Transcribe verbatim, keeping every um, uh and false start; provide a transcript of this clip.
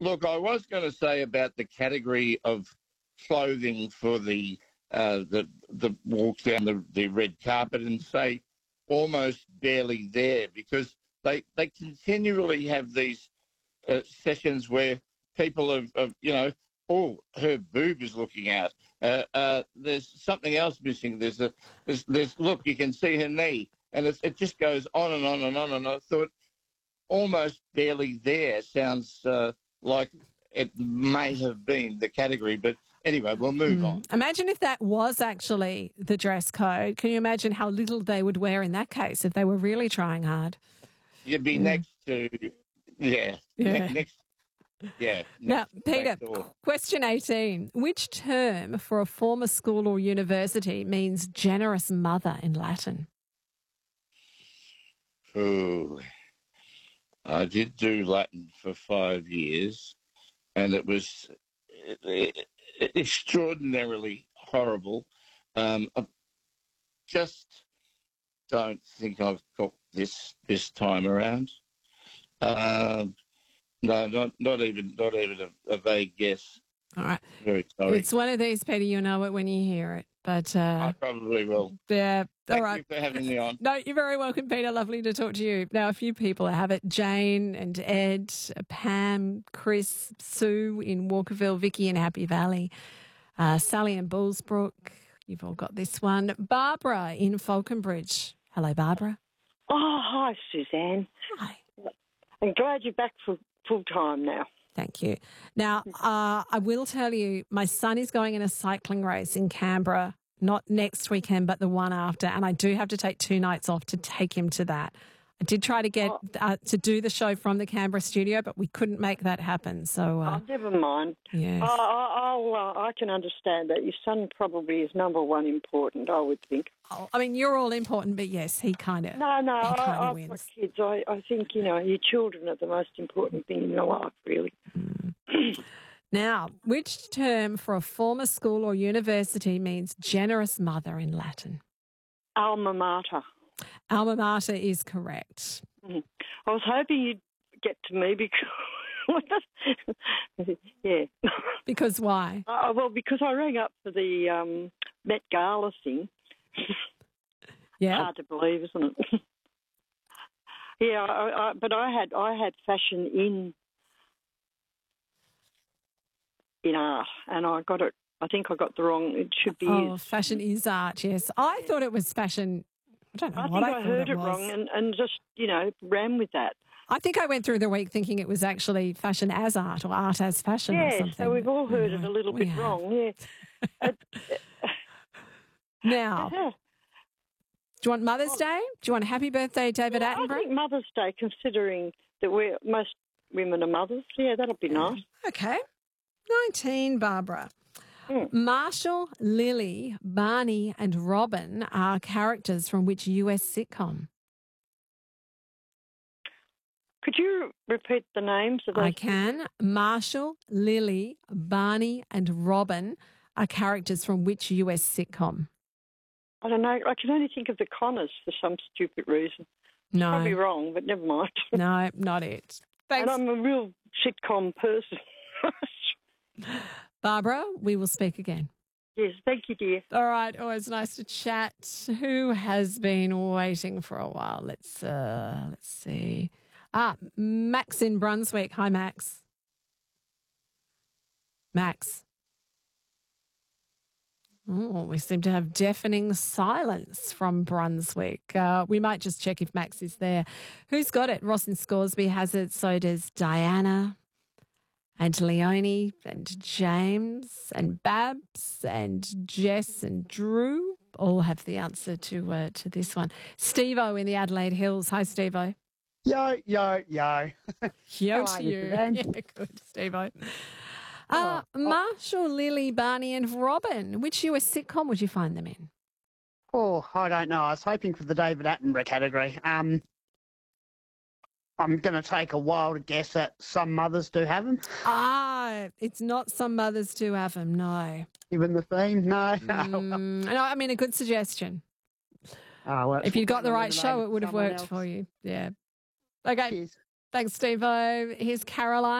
Look, I was going to say about the category of clothing for the uh, the the walk down the, the red carpet and say almost barely there, because they they continually have these uh, sessions where people have, have, you know, oh, her boob is looking out. Uh, uh, there's something else missing. There's a, there's, there's look, you can see her knee, and it, it just goes on and on and on. And I thought almost barely there sounds uh, like it may have been the category, but anyway, we'll move mm. on. Imagine if that was actually the dress code. Can you imagine how little they would wear in that case if they were really trying hard? You'd be mm. next to, yeah, yeah. Ne- next. Yeah. Now, Peter, question eighteen. Which term for a former school or university means generous mother in Latin? Oh, I did do Latin for five years, and it was extraordinarily horrible. Um, I just don't think I've got this this time around. Um, No, not not even not even a, a vague guess. All right. Very sorry. It's one of these, Peter, you'll know it when you hear it. But uh, I probably will. Yeah. Thank all right. you for having me on. No, you're very welcome, Peter. Lovely to talk to you. Now, a few people have it. Jane and Ed, Pam, Chris, Sue in Walkerville, Vicky in Happy Valley, uh, Sally in Bullsbrook. You've all got this one. Barbara in Falconbridge. Hello, Barbara. Oh, hi, Suzanne. Hi. I'm glad you're back for full time now. Thank you. Now, uh, I will tell you, my son is going in a cycling race in Canberra, not next weekend, but the one after, and I do have to take two nights off to take him to that. I did try to get oh. uh, to do the show from the Canberra studio, but we couldn't make that happen. So, uh, oh, never mind. Yes. I, I, uh, I can understand that. Your son probably is number one important, I would think. Oh, I mean, you're all important, but yes, he kind of No, no, he I, I've wins. got kids. I, I think, you know, your children are the most important thing in your life, really. Mm. Now, which term for a former school or university means generous mother in Latin? Alma mater. Alma mater is correct. Mm-hmm. I was hoping you'd get to me because, yeah. Because why? Uh, well, because I rang up for the um, Met Gala thing. Yeah. Hard to believe, isn't it? yeah, I, I, but I had I had fashion in in art, and I got it. I think I got the wrong. It should be. Oh, fashion is art. Yes, I yeah. thought it was fashion. I don't know I what think I, I heard it, it was. wrong and, and just, you know, ran with that. I think I went through the week thinking it was actually fashion as art or art as fashion yeah, or something. so we've all heard no, it a little bit have. wrong, yeah. Now, yeah. do you want Mother's Day? Do you want a happy birthday, David yeah, Attenborough? I think Mother's Day, considering that we're most women are mothers. Yeah, that'll be nice. Okay. nineteen, Barbara. Mm. Marshall, Lily, Barney and Robin are characters from which U S sitcom? Could you repeat the names of those? I can. Marshall, Lily, Barney and Robin are characters from which U S sitcom? I don't know. I can only think of the Connors for some stupid reason. No. Probably wrong, but never mind. No, not it. Thanks. And I'm a real sitcom person. Barbara, we will speak again. Yes, thank you, dear. All right, always nice to chat. Who has been waiting for a while? Let's uh, let's see. Ah, Max in Brunswick. Hi, Max. Max. Oh, we seem to have deafening silence from Brunswick. Uh, we might just check if Max is there. Who's got it? Ross in Scoresby has it. So does Diana. And Leonie and James and Babs and Jess and Drew all have the answer to uh, to this one. Steve-O in the Adelaide Hills. Hi, Steve-O. Yo, yo, yo. Yo to you. Yeah, good, Steve-O. Uh, oh, Marshall, Lily, Barney and Robin. Which U S sitcom would you find them in? Oh, I don't know. I was hoping for the David Attenborough category. Um, I'm going to take a wild guess that Some Mothers Do Have Them. Ah, it's not Some Mothers Do Have Them, no. Given the theme, no. Mm, no, I mean, a good suggestion. Oh, well, if you'd got the right show, it would have worked else. for you. Yeah. Okay. Cheers. Thanks, Steve-O. Here's Caroline.